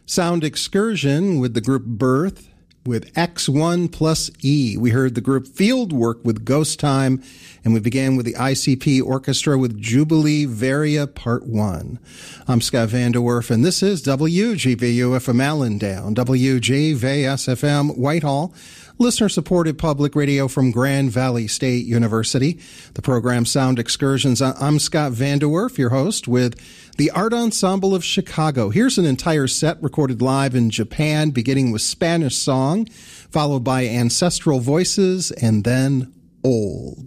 Sound Excursion with the group Birth with X1 plus E. We heard the group Fieldwork with Ghost Time, and we began with the ICP Orchestra with Jubilee Varia Part 1. I'm Scott Vanderwerf, and this is WGVU-FM Allendale, WGVS-FM Whitehall, listener-supported public radio from Grand Valley State University. The program Sound Excursions. I'm Scott Vanderwerf, your host, with the Art Ensemble of Chicago. Here's an entire set recorded live in Japan, beginning with Spanish Song, followed by Ancestral Voices, and then Old.